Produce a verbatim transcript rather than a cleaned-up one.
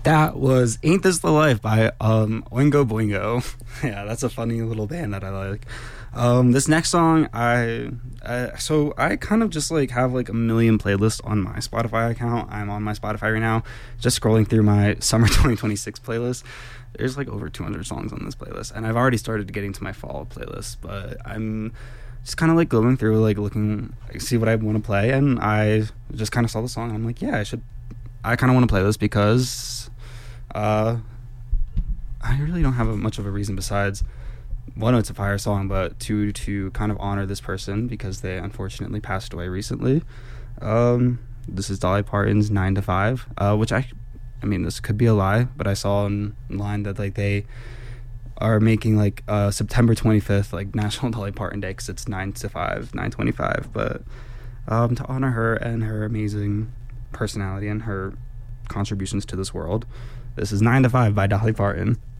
That was Ain't This the Life by um, Oingo Boingo. Yeah, that's a funny little band that I like. Um, this next song, I, I so I kind of just like have like a million playlists on my Spotify account. I'm on my Spotify right now, just scrolling through my summer twenty twenty-six playlist. There's like over two hundred songs on this playlist, and I've already started getting to my fall playlist, but I'm just kind of like going through, like looking, like, see what I want to play, and I just kind of saw the song. And I'm like, yeah, I should. I kind of want to play this because uh, I really don't have a, much of a reason besides, one, it's a fire song, but two, to kind of honor this person because they unfortunately passed away recently. Um, this is Dolly Parton's nine to five, uh, which I, I mean, this could be a lie, but I saw online that like they are making like uh, September twenty-fifth like National Dolly Parton Day because it's nine to five, nine twenty-five. But um, to honor her and her amazing personality and her contributions to this world, this is nine to five by Dolly Parton.